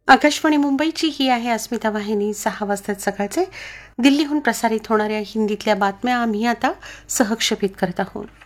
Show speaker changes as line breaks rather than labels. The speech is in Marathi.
आकाशवाणी मुंबईची ही आहे अस्मिता वाहिनी. 6 वाजता सकाळचे दिल्लीहून प्रसारित होणाऱ्या हिंदीतल्या बातम्या आम्ही आता सहक्षेपित करत आहोत.